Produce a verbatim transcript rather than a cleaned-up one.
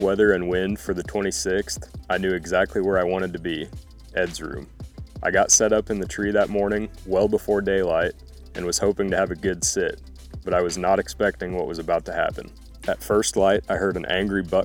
weather and wind for the twenty-sixth, I knew exactly where I wanted to be, Ed's room. I got set up in the tree that morning, well before daylight, and was hoping to have a good sit, but I was not expecting what was about to happen. At first light, I heard an angry buck